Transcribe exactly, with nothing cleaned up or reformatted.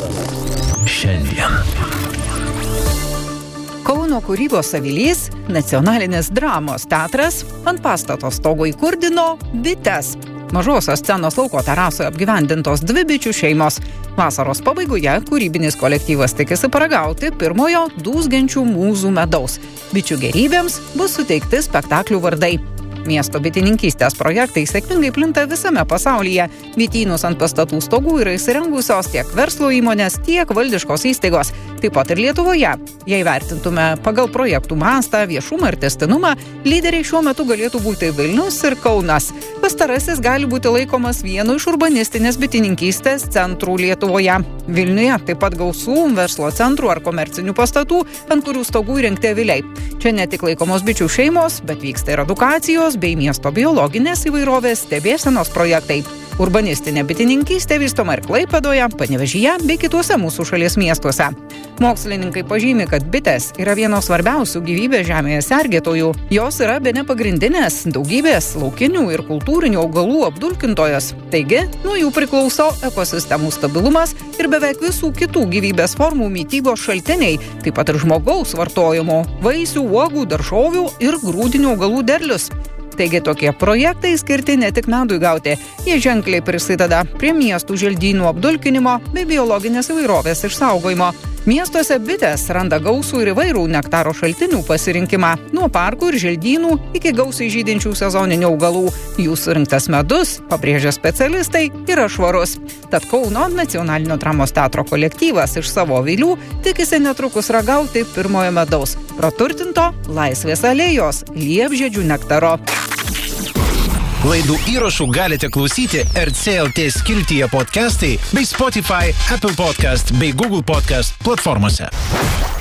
Šiandien. Kauno kūrybos avilys, nacionalinis dramos teatras, ant pastato stogo įkurdino bites. Mažosios scenos lauko terasoje apgyvendintos dvi bičių šeimos. Vasaros pabaigoje kūrybinis kolektyvas tikisi paragauti pirmojo dūzgiančių mūzų medaus. Bičių gerybėms bus suteikti spektaklių vardai. Miesto bitininkystės projektai sėkmingai plinta visame pasaulyje. Bitynus ant pastatų stogų yra įsirengusios tiek verslo įmonės, tiek valdiškos įstaigos. Taip pat ir Lietuvoje. Jei vertintume pagal projektų mastą, viešumą ir tęstinumą, lyderiai šiuo metu galėtų būti Vilnius ir Kaunas. Pastarasis gali būti laikomas vienu iš urbanistinės bitininkystės centrų Lietuvoje. Vilniuje taip pat gausų verslo centrų ar komercinių pastatų, ant kurių stogų įrengti aviliai. Čia ne tik laikomos bičių šeimos, bet vyksta ir edukacijos bei miesto biologinės įvairovės stebėsenos projektai. Urbanistinė bitininkystė vystoma ir Klaipėdoje, Panevėžyje bei kituose mūsų šalies miestuose. Mokslininkai pažymi, kad bitės yra vienos svarbiausių gyvybės žemėje sergėtojų. Jos yra bene pagrindinės daugybės laukinių ir kultūrinių augalų apdulkintojos. Taigi, nuo jų priklauso ekosistemų stabilumas ir beveik visų kitų gyvybės formų mitybos šaltiniai, taip pat ir žmogaus vartojimo, vaisių, uogų, daržovių ir grūdinių augalų derlius. Taigi tokie projektai skirti ne tik medui gauti, jie ženkliai prisideda prie miestų želdynų apdulkinimo bei biologinės įvairovės išsaugojimo. Miestuose bitės randa gausų ir įvairių nektaro šaltinių pasirinkimą, nuo parkų ir želdynų iki gausiai žydinčių sezoninių augalų. Jų surinktas medus, pabrėžia specialistai, yra švarus. Tad Kauno nacionalinio dramos teatro kolektyvas iš savo avilių tikisi netrukus ragauti pirmojo medaus, praturtinto Laisvės alėjos liepžiedžių nektaro. Laidų įrašų galite klausyti R C L T skiltyje podcastai bei Spotify, Apple Podcast bei Google Podcast platformose.